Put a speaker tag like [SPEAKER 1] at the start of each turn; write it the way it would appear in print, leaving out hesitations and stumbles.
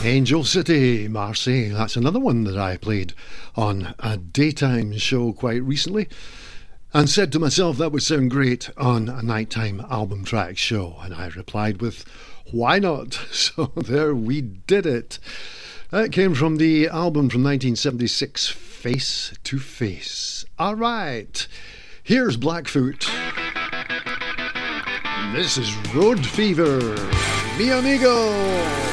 [SPEAKER 1] Angel City, Marseille. That's another one that I played on a daytime show quite recently and said to myself that would sound great on a nighttime album track show. And I replied with, why not? So there we did it. That came from the album from 1976, Face to Face. All right, here's Blackfoot. This is Road Fever, mi amigo.